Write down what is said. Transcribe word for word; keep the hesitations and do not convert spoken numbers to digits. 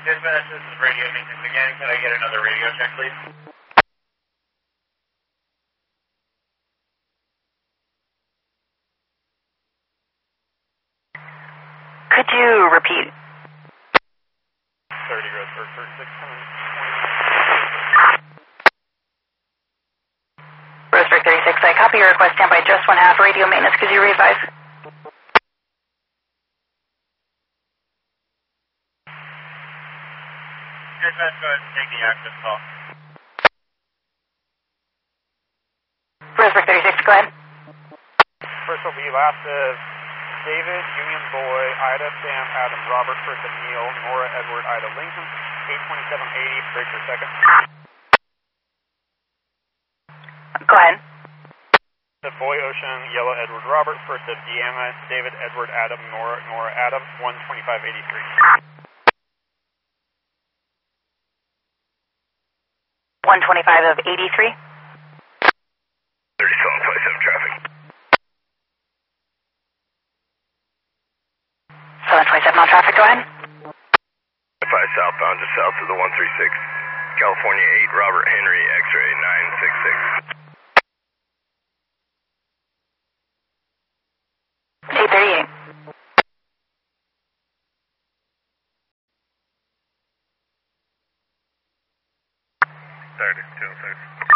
Dispatch, this is radio maintenance again. Can I get another radio check, please? Could you repeat? thirty, Roseburg, thirty-six, coming. Roseburg thirty-six, I copy your request. Stand by just one half. Radio maintenance, could you re-advise? Dispatch, go ahead and take the access call. Roseburg thirty-six, go ahead. First will be last of David, Union Boy, Ida, Sam, Adam, Robert, first of Neil, Nora, Edward, Ida, Lincoln, eight twenty-seven eighty, break per second. Go ahead. The Boy, Ocean, Yellow, Edward, Robert, first of Deanna, David, Edward, Adam, Nora, Nora, Adam, one twenty-five eighty-three. one twenty-five of eighty-three. thirty-seven twenty-seven traffic. seven twenty-seven on traffic, go ahead. five southbound just south of the one three six. California eight, Robert Henry, X-ray nine six six. eight thirty-eight. thirty-two oh six.